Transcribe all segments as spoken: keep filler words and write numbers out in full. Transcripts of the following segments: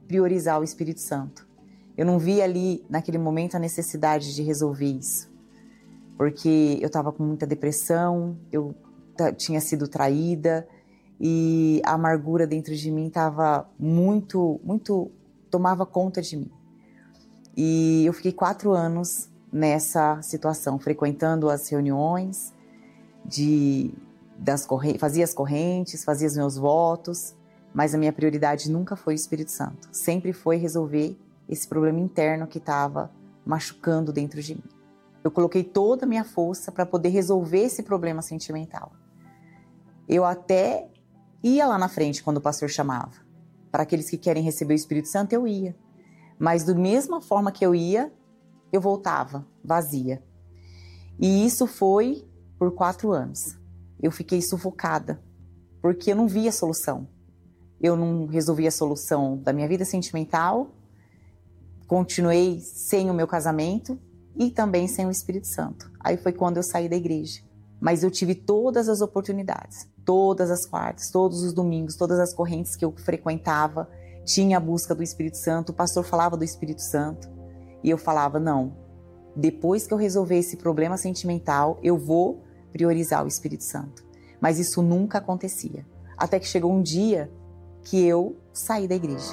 priorizar o Espírito Santo. Eu não vi ali, naquele momento, a necessidade de resolver isso. Porque eu estava com muita depressão, eu tinha sido traída e a amargura dentro de mim estava muito, muito, tomava conta de mim. E eu fiquei quatro anos nessa situação, frequentando as reuniões, de, das correntes, fazia as correntes, fazia os meus votos, mas a minha prioridade nunca foi o Espírito Santo. Sempre foi resolver esse problema interno que estava machucando dentro de mim. Eu coloquei toda a minha força para poder resolver esse problema sentimental. Eu até ia lá na frente quando o pastor chamava. Para aqueles que querem receber o Espírito Santo, eu ia. Mas da mesma forma que eu ia, eu voltava vazia. E isso foi por quatro anos. Eu fiquei sufocada, porque eu não via solução. Eu não resolvi a solução da minha vida sentimental, continuei sem o meu casamento e também sem o Espírito Santo. Aí foi quando eu saí da igreja. Mas eu tive todas as oportunidades, todas as quartas, todos os domingos, todas as correntes que eu frequentava, tinha a busca do Espírito Santo, o pastor falava do Espírito Santo, e eu falava, não, depois que eu resolver esse problema sentimental, eu vou priorizar o Espírito Santo. Mas isso nunca acontecia. Até que chegou um dia que eu saí da igreja.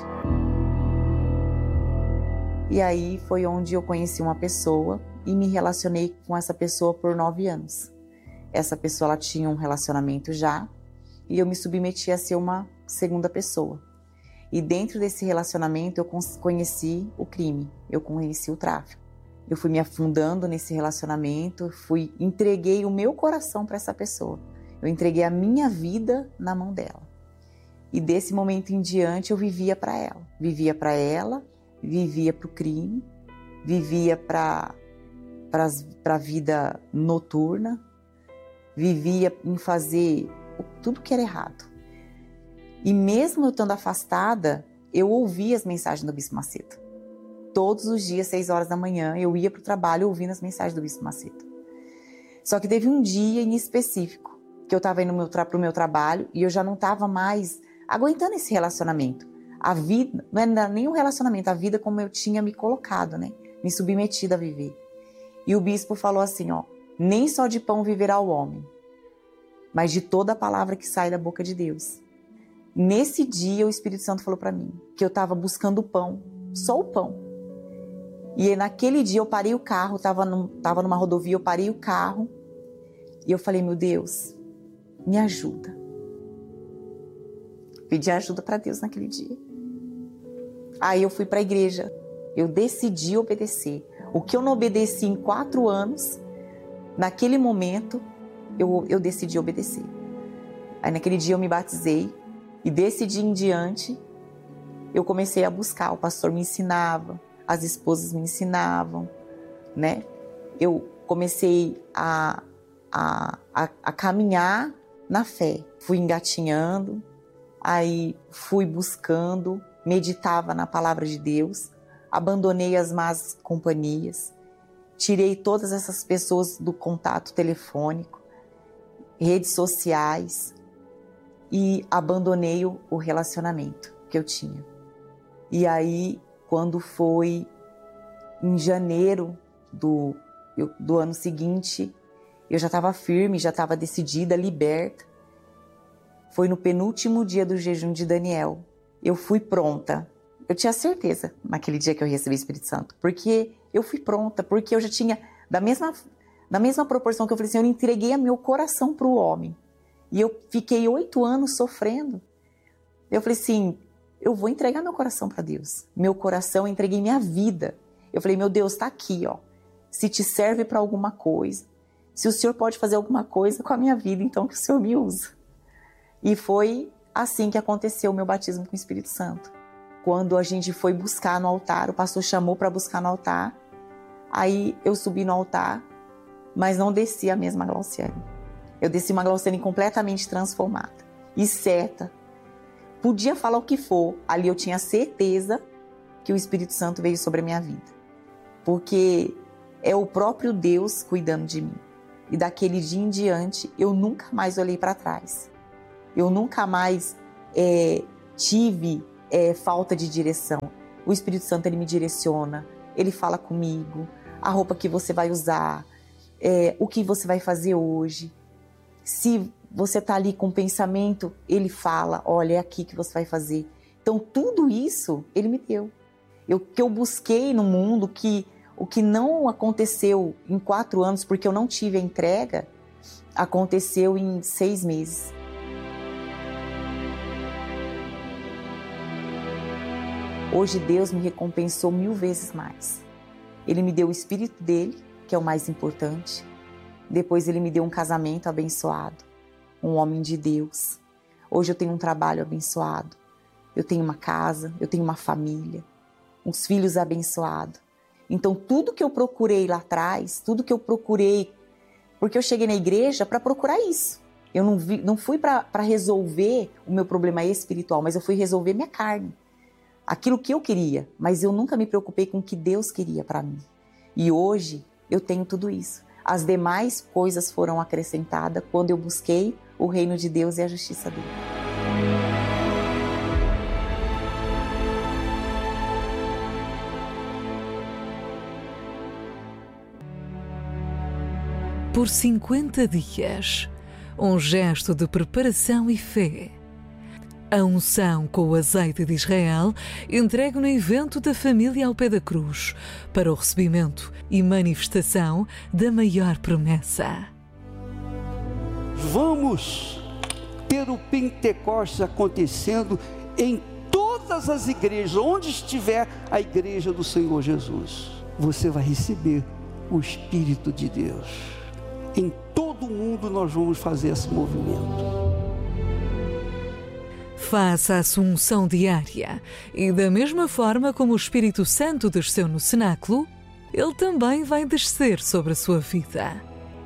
E aí foi onde eu conheci uma pessoa e me relacionei com essa pessoa por nove anos. Essa pessoa ela tinha um relacionamento já e eu me submeti a ser uma segunda pessoa. E dentro desse relacionamento eu conheci o crime, eu conheci o tráfico. Eu fui me afundando nesse relacionamento, fui, entreguei o meu coração para essa pessoa. Eu entreguei a minha vida na mão dela. E desse momento em diante eu vivia para ela. Vivia para ela, vivia para o crime, vivia para a vida noturna, vivia em fazer tudo que era errado. E mesmo eu estando afastada, eu ouvia as mensagens do Bispo Macedo. Todos os dias, seis horas da manhã, eu ia para o trabalho ouvindo as mensagens do Bispo Macedo. Só que teve um dia em específico que eu estava indo para o meu trabalho e eu já não estava mais aguentando esse relacionamento. A vida, não era nem um relacionamento, a vida como eu tinha me colocado, né? Me submetido a viver. E o bispo falou assim, ó, nem só de pão viverá o homem, mas de toda a palavra que sai da boca de Deus. Nesse dia o Espírito Santo falou para mim que eu estava buscando o pão, só o pão. E naquele dia eu parei o carro, estava num, tava numa rodovia, eu parei o carro e eu falei, meu Deus, me ajuda. Pedi ajuda para Deus naquele dia. Aí eu fui para a igreja, eu decidi obedecer. O que eu não obedeci em quatro anos, naquele momento eu, eu decidi obedecer. Aí naquele dia eu me batizei e desse dia em diante eu comecei a buscar. O pastor me ensinava, as esposas me ensinavam, né? Eu comecei a, a, a, a caminhar na fé. Fui engatinhando, aí fui buscando, meditava na palavra de Deus, abandonei as más companhias, tirei todas essas pessoas do contato telefônico, redes sociais e abandonei o, o relacionamento que eu tinha. E aí, quando foi em janeiro do, do ano seguinte, eu já estava firme, já estava decidida, liberta. Foi no penúltimo dia do jejum de Daniel. Eu fui pronta. Eu tinha certeza naquele dia que eu recebi o Espírito Santo. Porque eu fui pronta, porque eu já tinha, da mesma, da mesma proporção que eu falei assim, eu entreguei meu coração para o homem. E eu fiquei oito anos sofrendo. Eu falei assim, eu vou entregar meu coração para Deus. Meu coração, eu entreguei minha vida. Eu falei, meu Deus, está aqui, ó. Se te serve para alguma coisa, se o Senhor pode fazer alguma coisa com a minha vida, então que o Senhor me usa. E foi assim que aconteceu o meu batismo com o Espírito Santo. Quando a gente foi buscar no altar, o pastor chamou para buscar no altar, aí eu subi no altar, mas não desci a mesma Glauciane. Eu desci uma Glauciane completamente transformada e certa. Podia falar o que for, ali eu tinha certeza que o Espírito Santo veio sobre a minha vida. Porque é o próprio Deus cuidando de mim. E daquele dia em diante, eu nunca mais olhei para trás. Eu nunca mais é, tive é, falta de direção. O Espírito Santo, ele me direciona, ele fala comigo, a roupa que você vai usar, é, o que você vai fazer hoje. Se você está ali com pensamento, ele fala, olha, é aqui que você vai fazer. Então, tudo isso ele me deu. O que eu busquei no mundo, que, o que não aconteceu em quatro anos, porque eu não tive a entrega, aconteceu em seis meses. Hoje Deus me recompensou mil vezes mais. Ele me deu o Espírito dele, que é o mais importante. Depois ele me deu um casamento abençoado, um homem de Deus. Hoje eu tenho um trabalho abençoado. Eu tenho uma casa, eu tenho uma família, uns filhos abençoados. Então tudo que eu procurei lá atrás, tudo que eu procurei, porque eu cheguei na igreja para procurar isso. Eu não, vi, não fui para resolver o meu problema espiritual, mas eu fui resolver minha carne. Aquilo que eu queria, mas eu nunca me preocupei com o que Deus queria para mim. E hoje eu tenho tudo isso. As demais coisas foram acrescentadas quando eu busquei o reino de Deus e a justiça dele. Por cinquenta dias, um gesto de preparação e fé. A unção com o azeite de Israel entregue no evento da família ao pé da cruz para o recebimento e manifestação da maior promessa. Vamos ter o Pentecostes acontecendo em todas as igrejas, onde estiver a igreja do Senhor Jesus. Você vai receber o Espírito de Deus. Em todo o mundo nós vamos fazer esse movimento. Faça a sua unção diária e, da mesma forma como o Espírito Santo desceu no cenáculo, ele também vai descer sobre a sua vida.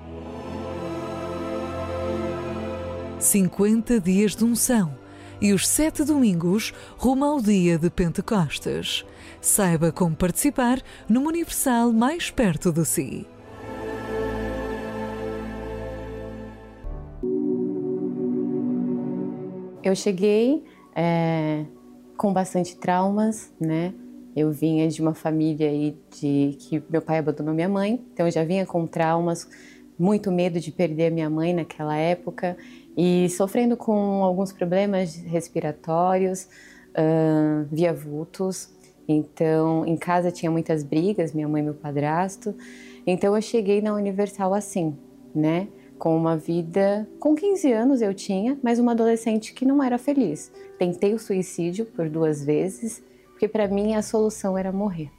cinquenta dias de unção e os sete domingos rumo ao dia de Pentecostes. Saiba como participar numa Universal mais perto de si. Eu cheguei é, com bastante traumas, né? Eu vinha de uma família aí de que meu pai abandonou minha mãe, então eu já vinha com traumas, muito medo de perder a minha mãe naquela época e sofrendo com alguns problemas respiratórios, uh, via vultos. Então, em casa tinha muitas brigas, minha mãe e meu padrasto. Então eu cheguei na Universal assim, né? Com uma vida, com quinze anos eu tinha, mas uma adolescente que não era feliz. Tentei o suicídio por duas vezes, porque para mim a solução era morrer.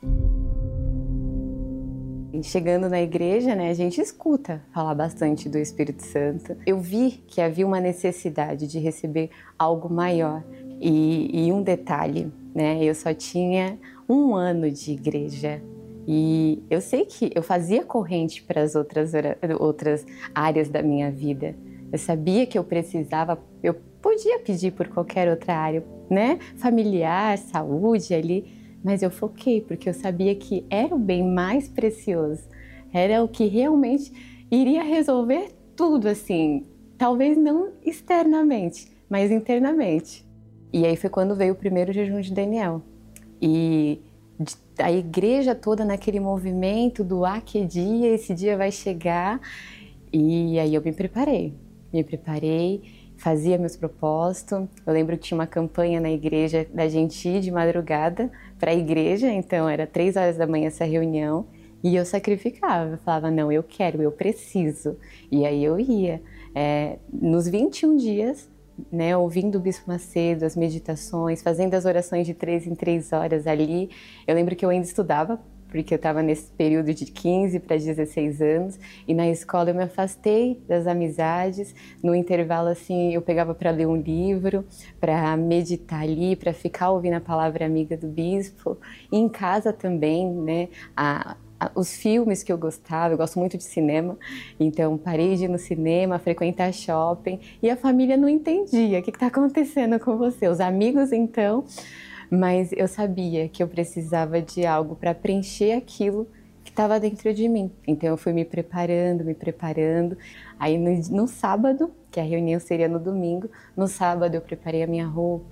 E chegando na igreja, né, a gente escuta falar bastante do Espírito Santo. Eu vi que havia uma necessidade de receber algo maior. E, e um detalhe, né, eu só tinha um ano de igreja. E eu sei que eu fazia corrente para as outras, outras áreas da minha vida. Eu sabia que eu precisava, eu podia pedir por qualquer outra área, né? Familiar, saúde ali, mas eu foquei porque eu sabia que era o bem mais precioso. Era o que realmente iria resolver tudo, assim. Talvez não externamente, mas internamente. E aí foi quando veio o primeiro jejum de Daniel. E a igreja toda naquele movimento do ah, que dia, esse dia vai chegar. E aí eu me preparei, me preparei, fazia meus propósitos. Eu lembro que tinha uma campanha na igreja da gente ir de madrugada para a igreja, então era três horas da manhã essa reunião, e eu sacrificava, eu falava, não, eu quero, eu preciso. E aí eu ia. É, nos vinte e um dias, né, ouvindo o Bispo Macedo, as meditações, fazendo as orações de três em três horas ali. Eu lembro que eu ainda estudava, porque eu estava nesse período de quinze para dezesseis anos, e na escola eu me afastei das amizades. No intervalo, assim, eu pegava para ler um livro, para meditar ali, para ficar ouvindo a palavra amiga do Bispo. E em casa também, né, a os filmes que eu gostava, eu gosto muito de cinema, então parei de ir no cinema, frequentar shopping, e a família não entendia o que está acontecendo com você, os amigos então, mas eu sabia que eu precisava de algo para preencher aquilo que estava dentro de mim, então eu fui me preparando, me preparando, aí no, no sábado, que a reunião seria no domingo, no sábado eu preparei a minha roupa,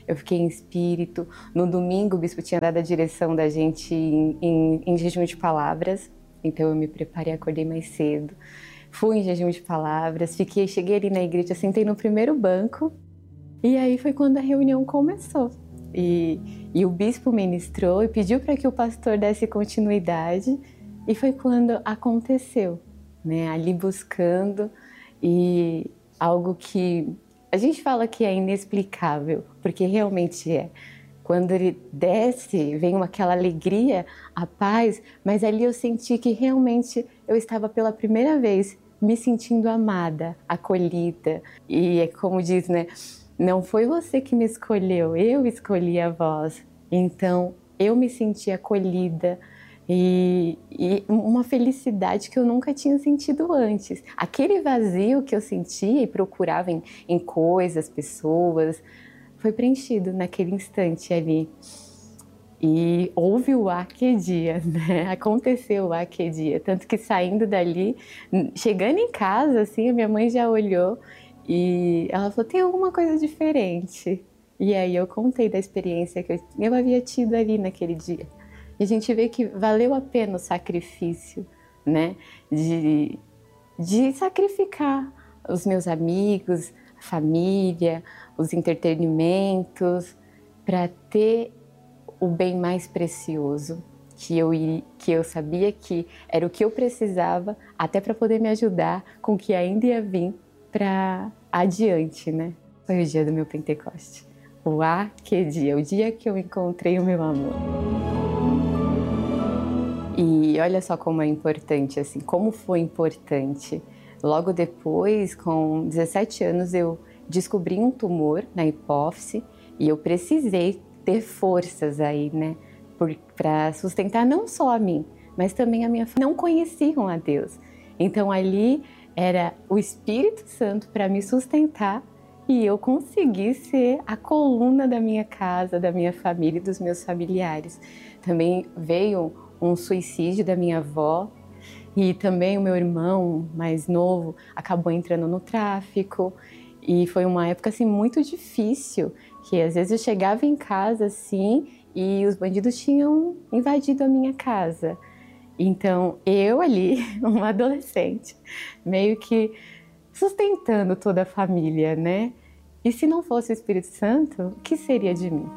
eu fiquei em espírito. No domingo, o bispo tinha dado a direção da gente em, em, em jejum de palavras, então eu me preparei, acordei mais cedo. Fui em jejum de palavras, fiquei, cheguei ali na igreja, sentei no primeiro banco, e aí foi quando a reunião começou. E, e o bispo ministrou e pediu para que o pastor desse continuidade, e foi quando aconteceu, né? Ali buscando, e algo que a gente fala que é inexplicável, porque realmente é. Quando ele desce, vem aquela alegria, a paz, mas ali eu senti que realmente eu estava pela primeira vez me sentindo amada, acolhida. E é como diz, né? Não foi você que me escolheu, eu escolhi a vós. Então, eu me senti acolhida e, e uma felicidade que eu nunca tinha sentido antes. Aquele vazio que eu sentia e procurava em, em coisas, pessoas, foi preenchido naquele instante ali. E houve o aquele dia, né? Aconteceu o aquele dia. Tanto que saindo dali, chegando em casa, assim, a minha mãe já olhou e ela falou, tem alguma coisa diferente. E aí eu contei da experiência que eu havia tido ali naquele dia. E a gente vê que valeu a pena o sacrifício, né? De, de sacrificar os meus amigos, a família, os entretenimentos, para ter o bem mais precioso, que eu, que eu sabia que era o que eu precisava, até para poder me ajudar com o que ainda ia vir para adiante, né? Foi o dia do meu Pentecoste. O aquele dia, o dia que eu encontrei o meu amor. E olha só como é importante, assim, como foi importante. Logo depois, com dezessete anos, eu descobri um tumor na hipófise e eu precisei ter forças aí, né, para sustentar não só a mim, mas também a minha família. Não conheciam a Deus. Então ali era o Espírito Santo para me sustentar e eu consegui ser a coluna da minha casa, da minha família e dos meus familiares. Também veio um suicídio da minha avó e também o meu irmão mais novo acabou entrando no tráfico. E foi uma época assim muito difícil, que às vezes eu chegava em casa assim e os bandidos tinham invadido a minha casa. Então eu ali, uma adolescente, meio que sustentando toda a família, né? E se não fosse o Espírito Santo, o que seria de mim?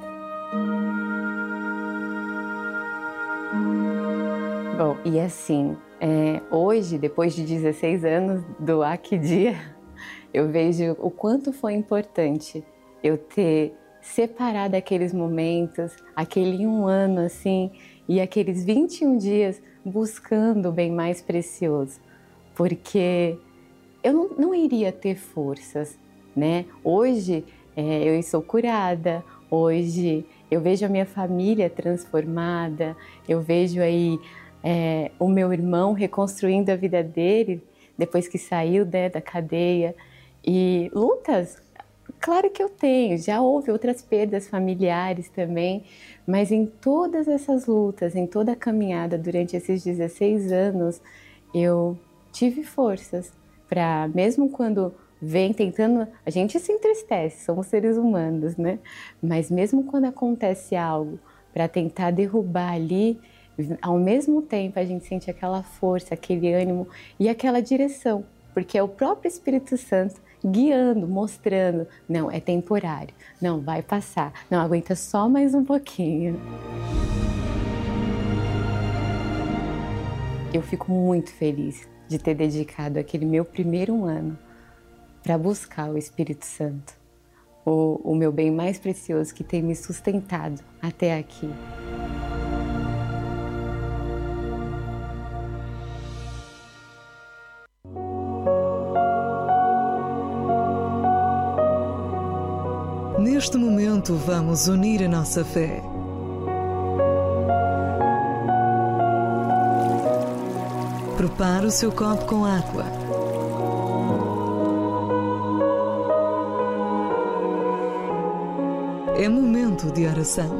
Bom, e assim, é, hoje, depois de dezesseis anos do aquele dia, eu vejo o quanto foi importante eu ter separado aqueles momentos, aquele um ano assim, e aqueles vinte e um dias buscando o bem mais precioso, porque eu não, não iria ter forças, né? Hoje é, eu sou curada, hoje eu vejo a minha família transformada, eu vejo aí é, o meu irmão reconstruindo a vida dele depois que saiu, né, da cadeia. E lutas, claro que eu tenho, já houve outras perdas familiares também, mas em todas essas lutas, em toda a caminhada durante esses dezesseis anos, eu tive forças para, mesmo quando vem tentando, a gente se entristece, somos seres humanos, né? Mas mesmo quando acontece algo para tentar derrubar ali, ao mesmo tempo a gente sente aquela força, aquele ânimo e aquela direção, porque é o próprio Espírito Santo guiando, mostrando, não, é temporário, não, vai passar, não, aguenta só mais um pouquinho. Eu fico muito feliz de ter dedicado aquele meu primeiro ano para buscar o Espírito Santo, o, o meu bem mais precioso que tem me sustentado até aqui. Neste momento, vamos unir a nossa fé. Prepare o seu copo com água. É momento de oração.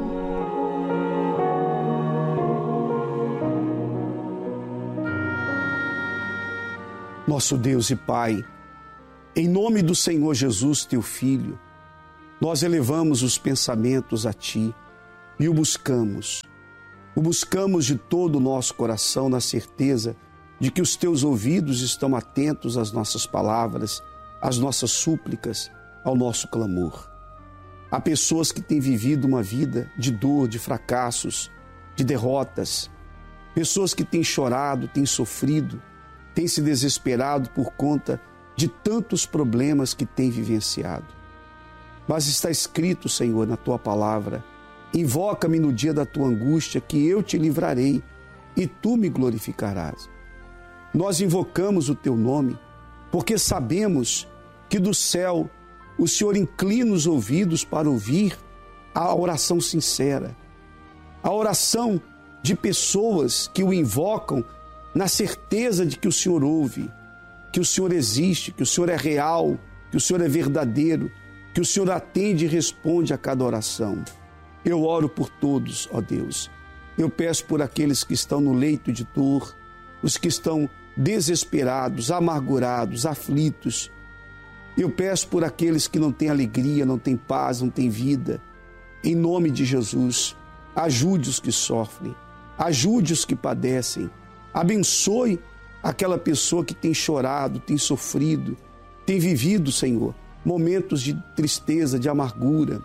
Nosso Deus e Pai, em nome do Senhor Jesus, teu Filho, Nós elevamos os pensamentos a Ti e o buscamos. O buscamos de todo o nosso coração, na certeza de que os Teus ouvidos estão atentos às nossas palavras, às nossas súplicas, ao nosso clamor. Há pessoas que têm vivido uma vida de dor, de fracassos, de derrotas. Pessoas que têm chorado, têm sofrido, têm se desesperado por conta de tantos problemas que têm vivenciado. Mas está escrito, Senhor, na Tua palavra: invoca-me no dia da Tua angústia, que eu te livrarei e Tu me glorificarás. Nós invocamos o Teu nome porque sabemos que do céu o Senhor inclina os ouvidos para ouvir a oração sincera, a oração de pessoas que o invocam na certeza de que o Senhor ouve, que o Senhor existe, que o Senhor é real, que o Senhor é verdadeiro, que o Senhor atende e responde a cada oração. Eu oro por todos, ó Deus. Eu peço por aqueles que estão no leito de dor, os que estão desesperados, amargurados, aflitos. Eu peço por aqueles que não têm alegria, não têm paz, não têm vida. Em nome de Jesus, ajude os que sofrem, ajude os que padecem, abençoe aquela pessoa que tem chorado, tem sofrido, tem vivido, Senhor, momentos de tristeza, de amargura.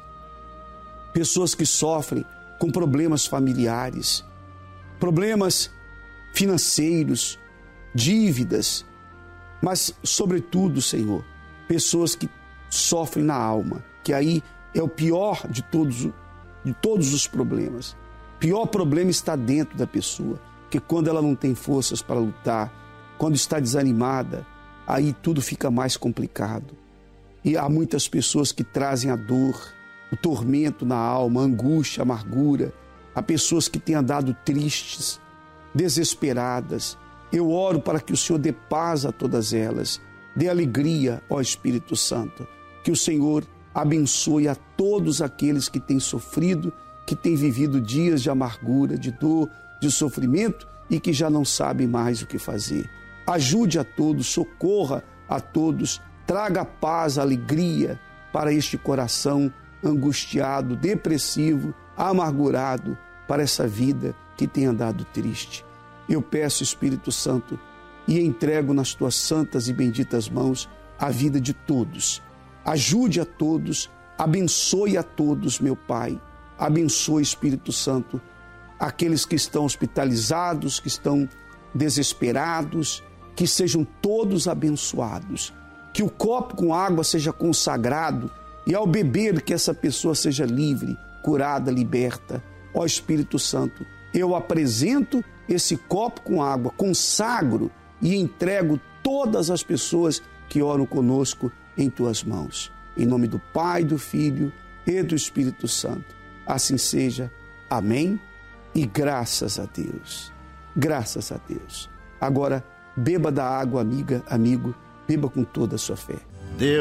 Pessoas que sofrem com problemas familiares, problemas financeiros, dívidas, mas, sobretudo, Senhor, pessoas que sofrem na alma, que aí é o pior de todos, de todos os problemas. O pior problema está dentro da pessoa, que quando ela não tem forças para lutar, quando está desanimada, aí tudo fica mais complicado. E há muitas pessoas que trazem a dor, o tormento na alma, a angústia, a amargura. Há pessoas que têm andado tristes, desesperadas. Eu oro para que o Senhor dê paz a todas elas, dê alegria, ó Espírito Santo. Que o Senhor abençoe a todos aqueles que têm sofrido, que têm vivido dias de amargura, de dor, de sofrimento e que já não sabem mais o que fazer. Ajude a todos, socorra a todos, traga paz, alegria para este coração angustiado, depressivo, amargurado, para essa vida que tem andado triste. Eu peço, Espírito Santo, e entrego nas Tuas santas e benditas mãos a vida de todos. Ajude a todos, abençoe a todos, meu Pai. Abençoe, Espírito Santo, aqueles que estão hospitalizados, que estão desesperados, que sejam todos abençoados. Que o copo com água seja consagrado e ao beber que essa pessoa seja livre, curada, liberta. Ó Espírito Santo, eu apresento esse copo com água, consagro e entrego todas as pessoas que oram conosco em Tuas mãos. Em nome do Pai, do Filho e do Espírito Santo. Assim seja. Amém. E graças a Deus. Graças a Deus. Agora, beba da água, amiga, amigo. Beba com toda a sua fé. Deus.